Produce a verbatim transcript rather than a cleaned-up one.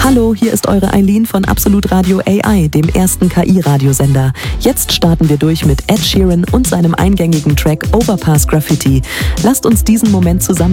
Hallo, hier ist eure Eileen von Absolut Radio A I, dem ersten K I-Radiosender. Jetzt starten wir durch mit Ed Sheeran und seinem eingängigen Track Overpass Graffiti. Lasst uns diesen Moment zusammen